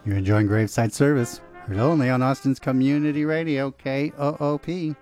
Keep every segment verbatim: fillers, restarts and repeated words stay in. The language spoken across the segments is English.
You're enjoying Graveside Service, heard only on Austin's Community Radio, K O O P.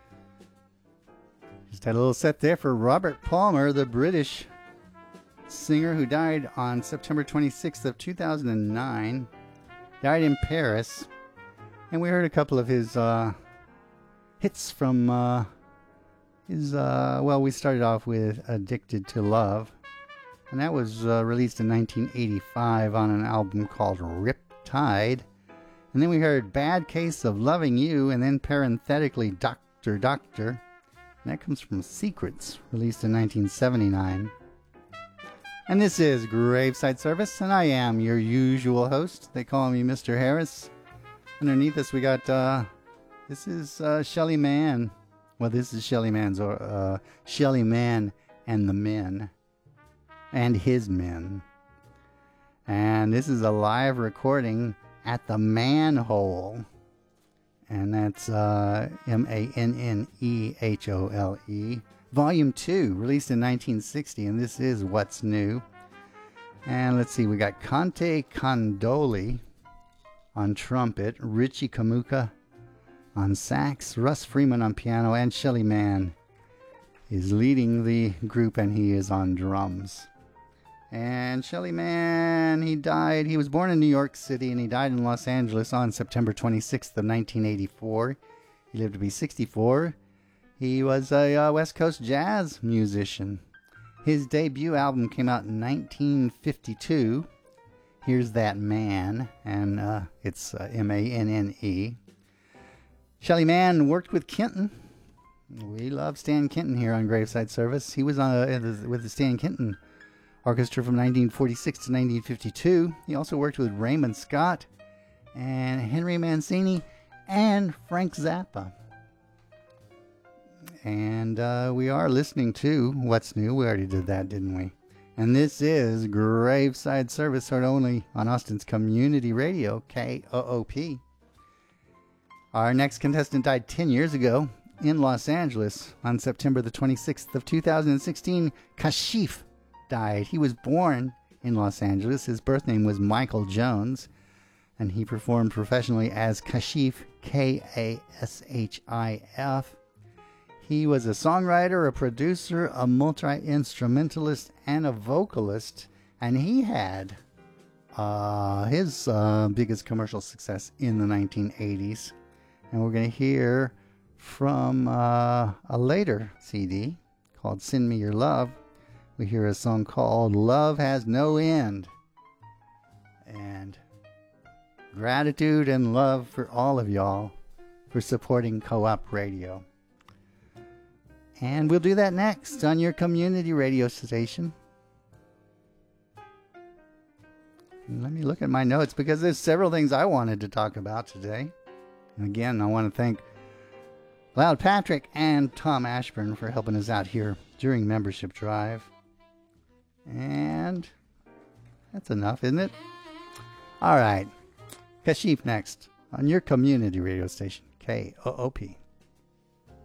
Just had a little set there for Robert Palmer, the British singer who died on September twenty-sixth of two thousand nine. Died in Paris. And we heard a couple of his uh, hits from uh, his, uh, well, we started off with Addicted to Love. And that was uh, released in nineteen eighty-five on an album called Riptide. And then we heard Bad Case of Loving You, and then parenthetically Doctor Doctor. And that comes from Secrets, released in nineteen seventy-nine. And this is Graveside Service, and I am your usual host. They call me Mister Harris. Underneath us we got, uh, this is uh, Shelly Manne. Well, this is Shelly Manne's, or uh, Shelly Manne and the Men. And his men. And this is a live recording at the Manhole. And that's uh, M A N N E H O L E. Volume two, released in nineteen sixty. And this is What's New. And let's see, we got Conte Condoli on trumpet, Richie Kamuka on sax, Russ Freeman on piano, and Shelly Manne is leading the group, and he is on drums. And Shelly Manne, he died, he was born in New York City, and he died in Los Angeles on September twenty-sixth of nineteen eighty-four. He lived to be sixty-four. He was a uh, West Coast jazz musician. His debut album came out in nineteen fifty-two. Here's That Man, and uh, it's uh, M A N N E. Shelly Manne worked with Kenton. We love Stan Kenton here on Graveside Service. He was uh, with the Stan Kenton Orchestra from nineteen forty-six to nineteen fifty-two. He also worked with Raymond Scott and Henry Mancini and Frank Zappa. And uh, we are listening to What's New. We already did that, didn't we? And this is Graveside Service, heard only on Austin's Community Radio, K O O P. Our next contestant died ten years ago in Los Angeles on September the twenty-sixth of two thousand sixteen. Kashif died. He was born in Los Angeles. His birth name was Michael Jones, and he performed professionally as Kashif, K A S H I F. He was a songwriter, a producer, a multi-instrumentalist, and a vocalist, and he had uh, his uh, biggest commercial success in the nineteen eighties. And we're going to hear from uh, a later C D called Send Me Your Love. We hear a song called Love Has No End. And gratitude and love for all of y'all for supporting Co-op Radio. And we'll do that next on your community radio station. And let me look at my notes, because there's several things I wanted to talk about today. And again, I want to thank Loud Patrick and Tom Ashburn for helping us out here during Membership Drive. And that's enough, isn't it? All right. Kashif next on your community radio station, K O O P.